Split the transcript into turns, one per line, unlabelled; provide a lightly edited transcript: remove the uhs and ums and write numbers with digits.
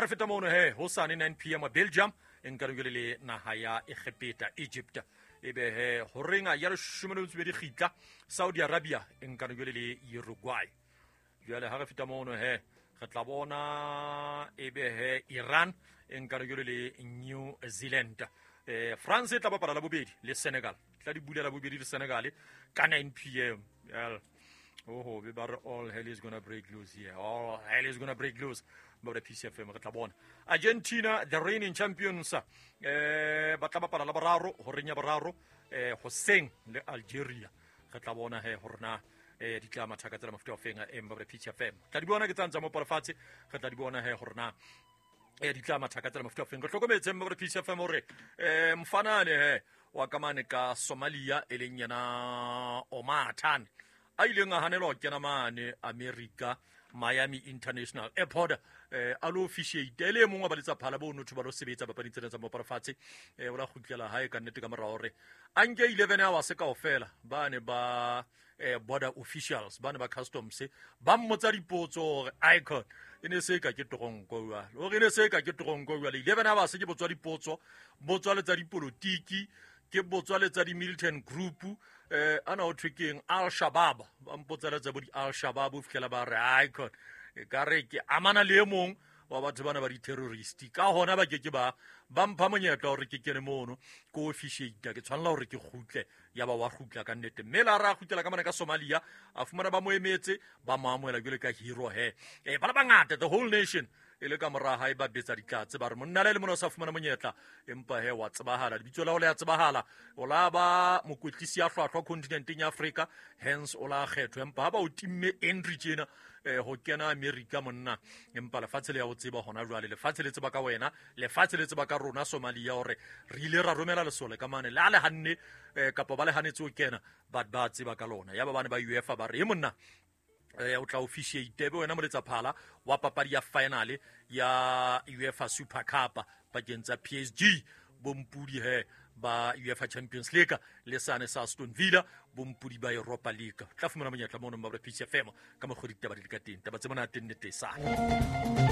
ha re feta mono hosane 9 p.m. Belgium enkarengele le naha ya Egepeta Egypt ebe horenga ya 12 khitla Saudi Arabia enkarengele le Uruguay jwale ha re feta mono re tla bona ebe Iran enkarengele le New Zealand France tla bapala la bobedi le Senegal tla di bulela bobedi le Senegal ka 9 p.m. Oh, we better all hell is gonna break loose here. All hell is gonna break loose. But the PCFM Katabon. Argentina, the reigning champions. Batabapara Labararo, Horina Bararo, Hossein, the Algeria. Katabona, Horna, Diclama Takatama of Finger, and the PCFM. Tadibona Gatan Zamopafati, Katadibona, Horna. Diclama Takatama of Finger. Tocomets and the PCFM Ore. Mfanane, Wakamanika, Somalia, Eliana, Omatan. Ailenga hanelo kena mane America Miami International Airport alo officiate ele mongwa ba letsa phala bo no thuba lo sebetsa ba panitsena tsa moparafati ola khutlela hae ka nnete ka mara hore anke 11 hours ka ofela bane ba border officials bane ba customs ba mmotsa dipotso hore icon ene se ka ke toronko wa lo re ne se ka ke toronko wa 11 hours ke botswa dipotso botswa le tsa dipolitiki ke botswa le tsa di militant group ana o tricking Al-Shabaab ba mpotsela tsa bo di Al-Shabaab o fihlela ba re icon ka re ke amana le mong wa batho bana ba di terrorist ka hona ba keke ba mpha monyetla hore ke kene mono ko officiate ke tshwanela hore ke khutle ya ba wa khutla ka nnete mme la ra khutlela ka mana ka Somalia a fumana ba mo emetse ba maamoela jole ka hero bala bangata the whole nation ele ka mora ha ba betsa dikatse ba re monna le mona sa fumana monyetla empa wa tsebahala lebitso la o le ya tsebahala o la ba mokwetlisi ya hlwahlwa continenteng ya Africa hence o la kgetho empa ba o timme Henry Jena ho kena America monna empa lefatshe le ya o tseba hona jwale lefatshe le tseba ka wena lefatshe le tseba ka rona Somalia hore re ile ra romela lesole ka mane la le hanne kapa ba le hanetse o kena ba tseba ka lona ya ba bane ba UEFA ba re monna o tla officiate be wena moletsa phala wa papadi ya final ya UEFA Super Cup pakeng tsa PSG bompudi ba UEFA Champions League le sane sa Aston Villa bompudi ba Europa League tla fumana monyetla mono ba PCFM ka mogodi taba di ka teng taba tse mona tenne te sa